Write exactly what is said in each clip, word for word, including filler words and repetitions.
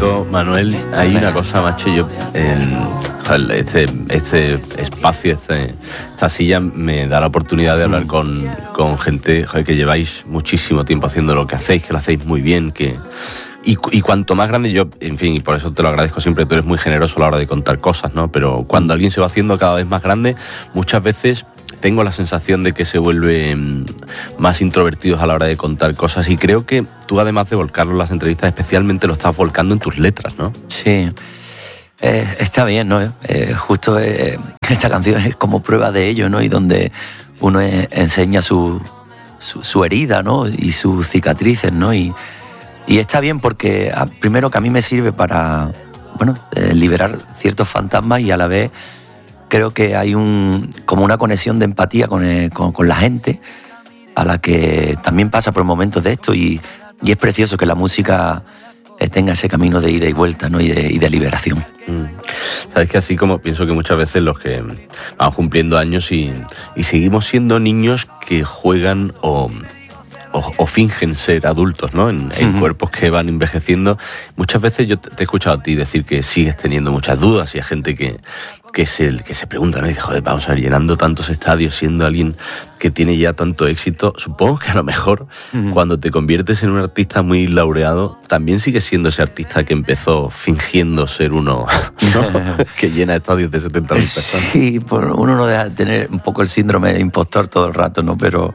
momento, Manuel, hay una cosa, macho, yo en, este, este espacio, este, esta silla me da la oportunidad de hablar con, con gente, joder, que lleváis muchísimo tiempo haciendo lo que hacéis, que lo hacéis muy bien, que y, y cuanto más grande yo, en fin, y por eso te lo agradezco siempre, tú eres muy generoso a la hora de contar cosas, ¿no? Pero cuando alguien se va haciendo cada vez más grande, muchas veces tengo la sensación de que se vuelven más introvertidos a la hora de contar cosas, y creo que tú, además de volcarlo en las entrevistas, especialmente lo estás volcando en tus letras, ¿no? Sí, eh, está bien, ¿no? Eh, justo eh, esta canción es como prueba de ello, ¿no? Y donde uno eh, enseña su, su, su herida, ¿no? Y sus cicatrices, ¿no? Y, y está bien porque, primero, que a mí me sirve para, bueno, eh, liberar ciertos fantasmas, y a la vez creo que hay un, como una conexión de empatía con, el, con, con la gente a la que también pasa por momentos de esto, y, y es precioso que la música tenga ese camino de ida y vuelta, ¿no? y, de, y de liberación. Mm. Sabes que así como pienso que muchas veces los que vamos cumpliendo años y, y seguimos siendo niños que juegan o... O, o fingen ser adultos, ¿no? En, en uh-huh. cuerpos que van envejeciendo. Muchas veces yo te, te he escuchado a ti decir que sigues teniendo muchas dudas, y hay gente que, que, se, que se pregunta, ¿no? Y dice, joder, vamos a ver, llenando tantos estadios, siendo alguien que tiene ya tanto éxito. Supongo que a lo mejor uh-huh. cuando te conviertes en un artista muy laureado, también sigues siendo ese artista que empezó fingiendo ser uno, ¿no? que llena estadios de setenta mil personas. Sí, uno no deja de tener un poco el síndrome de impostor todo el rato, ¿no? Pero...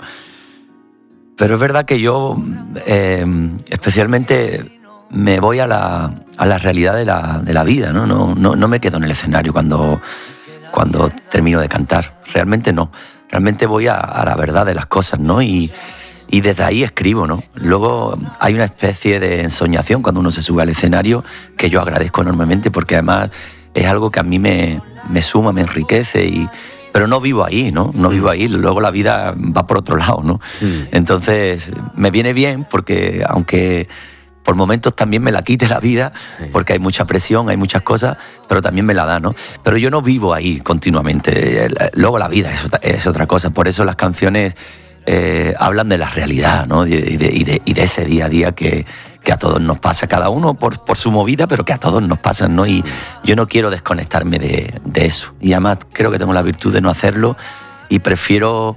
Pero es verdad que yo eh, especialmente me voy a la, a la realidad de la, de la vida, ¿no? No, no, no me quedo en el escenario cuando, cuando termino de cantar. Realmente no. Realmente voy a, a la verdad de las cosas, ¿no? Y, y desde ahí escribo, ¿no? Luego hay una especie de ensoñación cuando uno se sube al escenario que yo agradezco enormemente, porque además es algo que a mí me, me suma, me enriquece, y... pero no vivo ahí, ¿no? No vivo ahí, luego la vida va por otro lado, ¿no? Sí. Entonces, me viene bien porque, aunque por momentos también me la quite la vida, porque hay mucha presión, hay muchas cosas, pero también me la da, ¿no? Pero yo no vivo ahí continuamente. Luego la vida es otra, es otra cosa. Por eso las canciones eh, hablan de la realidad, ¿no? Y de, y, de, y, de, y de ese día a día que... que a todos nos pasa, cada uno por, por su movida, pero que a todos nos pasa, ¿no? Y yo no quiero desconectarme de, de eso. Y además creo que tengo la virtud de no hacerlo, y prefiero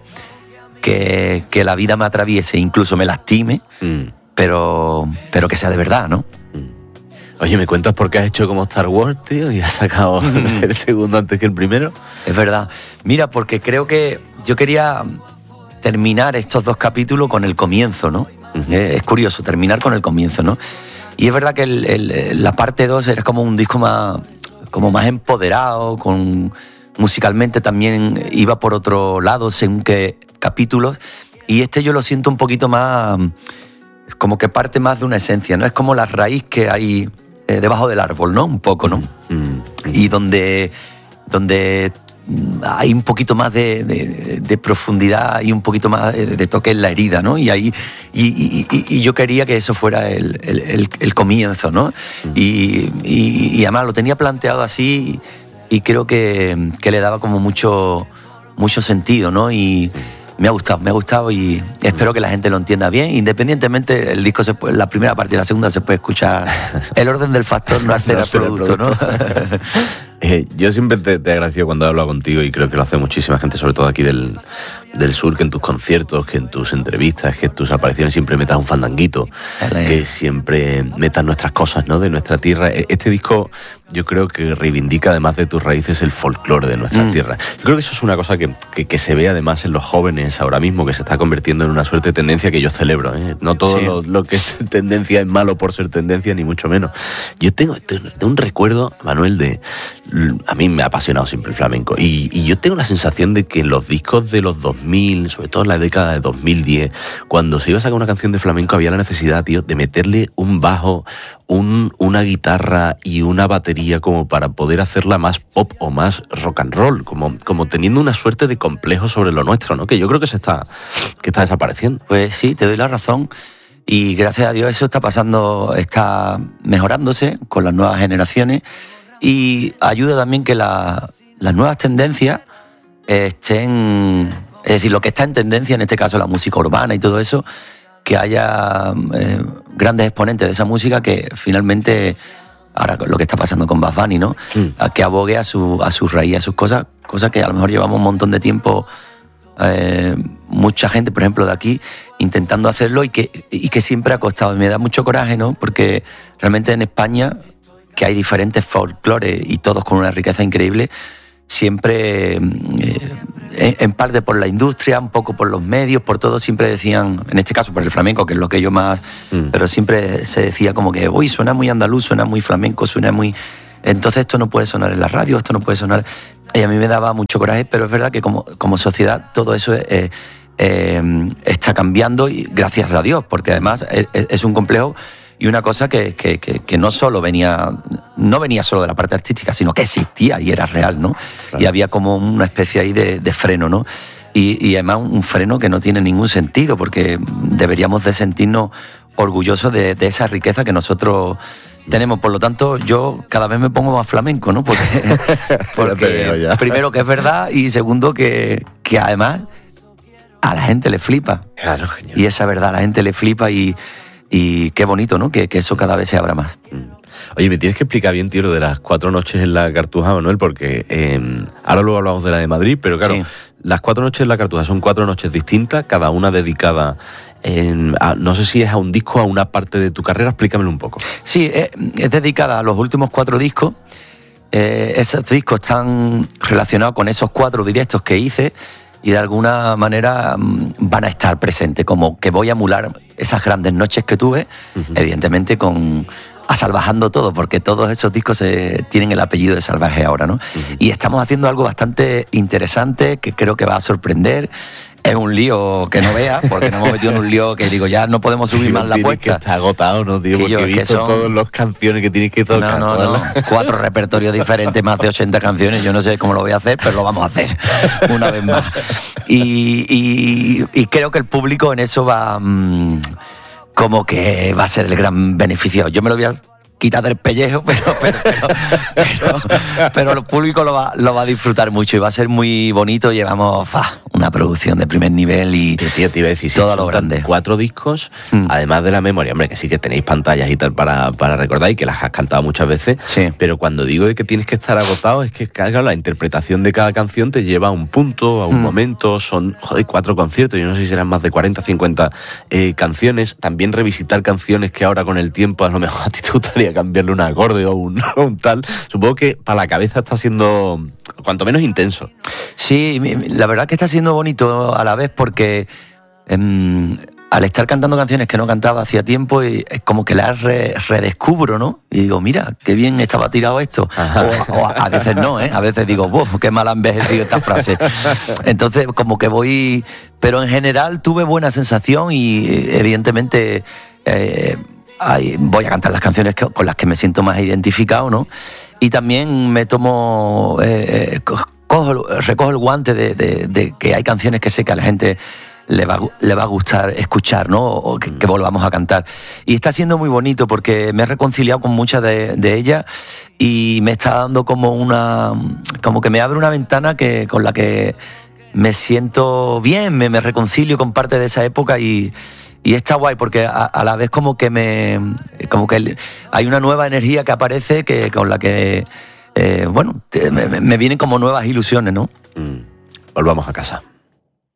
que, que la vida me atraviese, incluso me lastime, mm. pero, pero que sea de verdad, ¿no? Oye, ¿me cuentas por qué has hecho como Star Wars, tío? Y has sacado el segundo antes que el primero. Es verdad. Mira, porque creo que yo quería terminar estos dos capítulos con el comienzo, ¿no? Uh-huh. Eh, es curioso, terminar con el comienzo, ¿no? Y es verdad que el, el, la parte dos era como un disco más, como más empoderado, con, musicalmente también iba por otro lado según qué capítulos, y este yo lo siento un poquito más, como que parte más de una esencia, ¿no? Es como la raíz que hay eh, debajo del árbol, ¿no? Un poco, ¿no? Uh-huh. Y donde, donde hay un poquito más de, de, de profundidad y un poquito más de, de toque en la herida, ¿no? Y ahí y, y, y yo quería que eso fuera el, el, el comienzo, ¿no? Y, y, y además lo tenía planteado así, y creo que, que le daba como mucho, mucho sentido, ¿no? Y me ha gustado, me ha gustado, y espero que la gente lo entienda bien. Independientemente, el disco, se puede, la primera parte y la segunda se puede escuchar. El orden del factor no altera el producto, ¿no? Eh, yo siempre te, te agradezco cuando hablo contigo, y creo que lo hace muchísima gente, sobre todo aquí del, del sur, que en tus conciertos, que en tus entrevistas, que en tus apariciones siempre metas un fandanguito, vale. Que siempre metas nuestras cosas, ¿no? De nuestra tierra. Este disco yo creo que reivindica, además de tus raíces, el folclore de nuestra mm. tierra. Yo creo que eso es una cosa que, que, que se ve además en los jóvenes ahora mismo, que se está convirtiendo en una suerte de tendencia que yo celebro, ¿eh? No todo sí. lo, lo que es tendencia es malo por ser tendencia, ni mucho menos. Yo tengo, tengo un recuerdo, Manuel, de... A mí me ha apasionado siempre el flamenco, y, y yo tengo la sensación de que en los discos de los dos mil, sobre todo en la década de dos mil diez, cuando se iba a sacar una canción de flamenco había la necesidad, tío, de meterle un bajo, un, una guitarra y una batería como para poder hacerla más pop o más rock and roll, como, como teniendo una suerte de complejo sobre lo nuestro, ¿no? Que yo creo que se está, que está desapareciendo. Pues sí, te doy la razón. Y gracias a Dios eso está pasando, está mejorándose con las nuevas generaciones. Y ayuda también que la, las nuevas tendencias estén... Es decir, lo que está en tendencia, en este caso la música urbana y todo eso, que haya eh, grandes exponentes de esa música que finalmente ahora lo que está pasando con Bad Bunny, ¿no? Sí. A que abogue a su, a su raíz, a sus cosas, cosas que a lo mejor llevamos un montón de tiempo, eh, mucha gente, por ejemplo, de aquí, intentando hacerlo y que, y que siempre ha costado. Y me da mucho coraje, ¿no? Porque realmente en España, que hay diferentes folclores y todos con una riqueza increíble, siempre, eh, en parte por la industria, un poco por los medios, por todo, siempre decían, en este caso por el flamenco, que es lo que yo más, mm. pero siempre se decía como que, uy, suena muy andaluz, suena muy flamenco, suena muy... Entonces esto no puede sonar en la radio, esto no puede sonar... Y a mí me daba mucho coraje, pero es verdad que como, como sociedad todo eso eh, eh, está cambiando y gracias a Dios, porque además es, es un complejo y una cosa que, que, que, que no solo venía, no venía solo de la parte artística, sino que existía y era real, ¿no? Claro. Y había como una especie ahí de, de freno, ¿no? Y, y además un freno que no tiene ningún sentido, porque deberíamos de sentirnos orgullosos de, de esa riqueza que nosotros tenemos. Por lo tanto, yo cada vez me pongo más flamenco, ¿no? Porque, porque primero que es verdad y segundo que, que además a la gente le flipa. Claro, genial. Y esa verdad, a la gente le flipa y... Y qué bonito, ¿no? Que, que eso cada vez se abra más. Oye, me tienes que explicar bien, tío, lo de las cuatro noches en la Cartuja, Manuel, porque eh, ahora luego hablamos de la de Madrid, pero claro, sí. Las cuatro noches en la Cartuja son cuatro noches distintas, cada una dedicada, en, a, no sé si es a un disco, a una parte de tu carrera, explícamelo un poco. Sí, es, es dedicada a los últimos cuatro discos. Eh, esos discos están relacionados con esos cuatro directos que hice, y de alguna manera van a estar presentes, como que voy a emular esas grandes noches que tuve, uh-huh. evidentemente con a Salvajando Todo, porque todos esos discos eh, tienen el apellido de Salvaje ahora, ¿no? Uh-huh. Y estamos haciendo algo bastante interesante que creo que va a sorprender. Es un lío que no veas, porque nos hemos metido en un lío que digo, ya no podemos subir sí, más la apuesta. Que está agotado, ¿no, tío? Que porque yo, he visto son... todas las canciones que tienes que tocar. No, no, no. Las... Cuatro repertorios diferentes, más de ochenta canciones. Yo no sé cómo lo voy a hacer, pero lo vamos a hacer una vez más. Y, y, y creo que el público en eso va... Mmm, como que va a ser el gran beneficiado. Yo me lo voy a quitar del pellejo, pero, pero, pero, pero, pero el público lo va, lo va a disfrutar mucho y va a ser muy bonito. Llevamos fa, una producción de primer nivel y pero, tío, te iba a decir, todo lo grande. Cuatro discos, mm. además de la memoria, hombre, que sí que tenéis pantallas y tal para, para recordar y que las has cantado muchas veces, sí. Pero cuando digo de que tienes que estar agotado es que claro, la interpretación de cada canción te lleva a un punto, a un mm. momento, son, joder, cuatro conciertos, yo no sé si serán más de cuarenta, cincuenta eh, canciones, también revisitar canciones que ahora con el tiempo a lo mejor a ti te gustaría cambiarle un acorde o un, o un tal. Supongo que para la cabeza está siendo cuanto menos intenso. Sí, la verdad que está siendo bonito a la vez porque eh, al estar cantando canciones que no cantaba hacía tiempo y es como que las re, redescubro, ¿no? Y digo, mira, qué bien estaba tirado esto. O, o a, a veces no, ¿eh? A veces digo, ¡buf! Qué mal han envejecido esta frase. Entonces, como que voy... Pero en general tuve buena sensación y evidentemente... Eh, Ay, voy a cantar las canciones que, con las que me siento más identificado, ¿no? Y también me tomo, eh, cojo, recojo el guante de, de, de que hay canciones que sé que a la gente le va, le va a gustar escuchar, ¿no? O que, que volvamos a cantar. Y está siendo muy bonito porque me he reconciliado con muchas de, de ellas y me está dando como una, como que me abre una ventana que, con la que me siento bien, me, me reconcilio con parte de esa época y... Y está guay porque a, a la vez como que me como que hay una nueva energía que aparece que con la que eh, bueno te, me, me vienen como nuevas ilusiones, ¿no? Mm. Volvamos a casa.